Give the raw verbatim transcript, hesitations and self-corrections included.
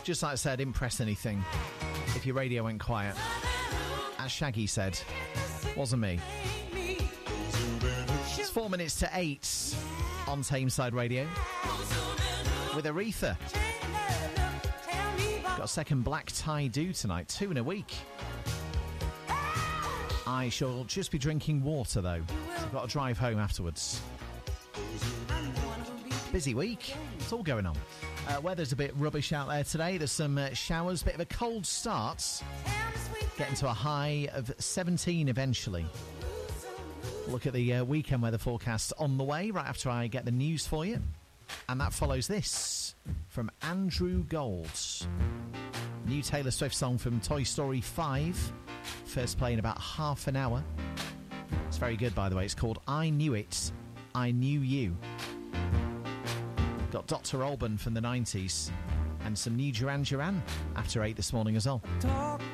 Just like I said, didn't press anything if your radio went quiet. As Shaggy said, wasn't me. It's four minutes to eight on Tameside Radio with Aretha. Got a second black tie do tonight, two in a week. I shall just be drinking water though, so I've got to drive home afterwards. Busy week, it's all going on. Uh, weather's a bit rubbish out there today. There's some uh, showers, bit of a cold start. Getting to a high of seventeen eventually. Look at the uh, weekend weather forecast on the way right after I get the news for you. And that follows this from Andrew Gold. New Taylor Swift song from Toy Story five. First play in about half an hour. It's very good, by the way. It's called I Knew It, I Knew You. Got Doctor Alban from the nineties and some new Duran Duran after eight this morning as well.